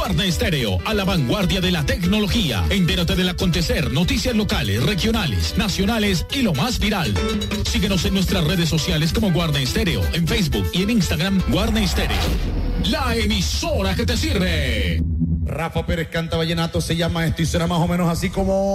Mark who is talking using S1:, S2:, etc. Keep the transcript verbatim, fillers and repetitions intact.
S1: Guarna Estéreo, a la vanguardia de la tecnología. Entérate del acontecer, noticias locales, regionales, nacionales y lo más viral. Síguenos en nuestras redes sociales como Guarna Estéreo, en Facebook y en Instagram, Guarna Estéreo. La emisora que te sirve.
S2: Rafa Pérez canta vallenato, se llama esto y será más o menos así como...